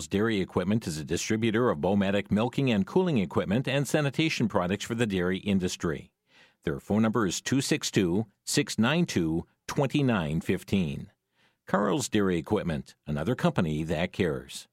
Dairy Equipment is a distributor of Bomatic milking and cooling equipment and sanitation products for the dairy industry. Their phone number is 262-692-2915. Carl's Dairy Equipment, another company that cares.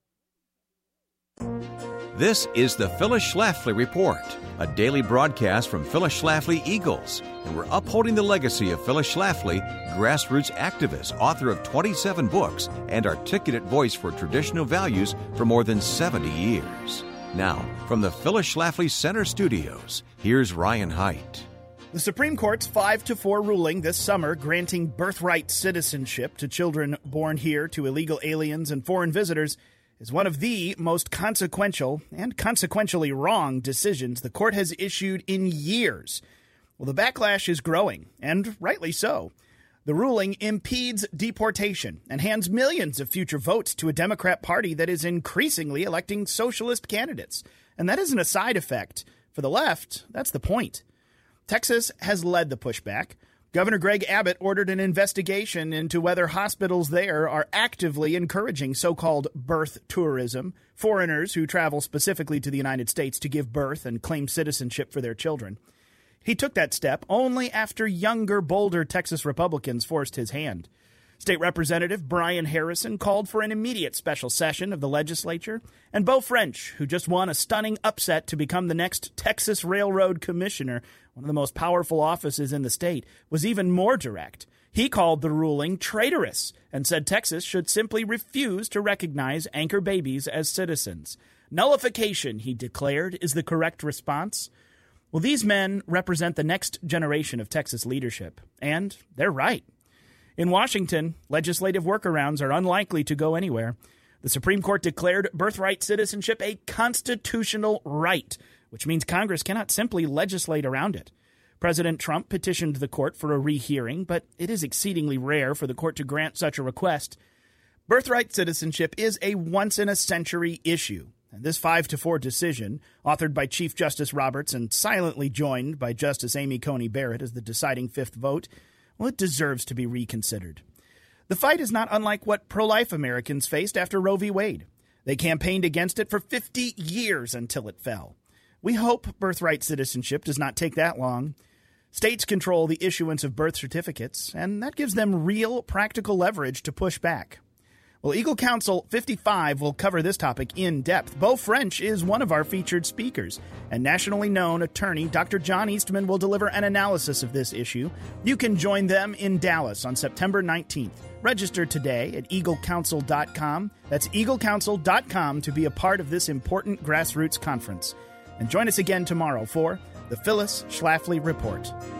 This is the Phyllis Schlafly Report, a daily broadcast from Phyllis Schlafly Eagles, and we're upholding the legacy of Phyllis Schlafly, grassroots activist, author of 27 books, and articulate voice for traditional values for more than 70 years. Now, from the Phyllis Schlafly Center Studios, here's Ryan Haidt. The Supreme Court's 5-4 ruling this summer granting birthright citizenship to children born here to illegal aliens and foreign visitors is one of the most consequential and consequentially wrong decisions the court has issued in years. Well, the backlash is growing, and rightly so. The ruling impedes deportation and hands millions of future votes to a Democrat Party that is increasingly electing socialist candidates. And that isn't a side effect. For the left, that's the point. Texas has led the pushback. Governor Greg Abbott ordered an investigation into whether hospitals there are actively encouraging so-called birth tourism, foreigners who travel specifically to the United States to give birth and claim citizenship for their children. He took that step only after younger, bolder Texas Republicans forced his hand. State Representative Brian Harrison called for an immediate special session of the legislature, and Beau French, who just won a stunning upset to become the next Texas Railroad Commissioner, one of the most powerful offices in the state, was even more direct. He called the ruling traitorous and said Texas should simply refuse to recognize anchor babies as citizens. Nullification, he declared, is the correct response. Well, these men represent the next generation of Texas leadership, and they're right. In Washington, legislative workarounds are unlikely to go anywhere. The Supreme Court declared birthright citizenship a constitutional right, which means Congress cannot simply legislate around it. President Trump petitioned the court for a rehearing, but it is exceedingly rare for the court to grant such a request. Birthright citizenship is a once-in-a-century issue, and this 5-4 decision, authored by Chief Justice Roberts and silently joined by Justice Amy Coney Barrett as the deciding fifth vote, well, it deserves to be reconsidered. The fight is not unlike what pro-life Americans faced after Roe v. Wade. They campaigned against it for 50 years until it fell. We hope birthright citizenship does not take that long. States control the issuance of birth certificates, and that gives them real practical leverage to push back. Well, Eagle Council 55 will cover this topic in depth. Beau French is one of our featured speakers, and nationally known attorney Dr. John Eastman will deliver an analysis of this issue. You can join them in Dallas on September 19th. Register today at eaglecouncil.com. That's eaglecouncil.com to be a part of this important grassroots conference. And join us again tomorrow for the Phyllis Schlafly Report.